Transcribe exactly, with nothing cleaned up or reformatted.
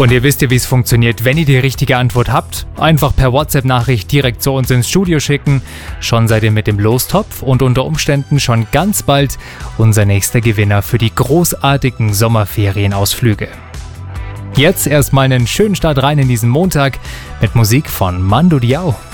Und ihr wisst ja, wie es funktioniert. Wenn ihr die richtige Antwort habt, einfach per WhatsApp-Nachricht direkt zu uns ins Studio schicken. Schon seid ihr mit dem Lostopf und unter Umständen schon ganz bald unser nächster Gewinner für die großartigen Sommerferienausflüge. Jetzt erstmal einen schönen Start rein in diesen Montag mit Musik von Mando Diao.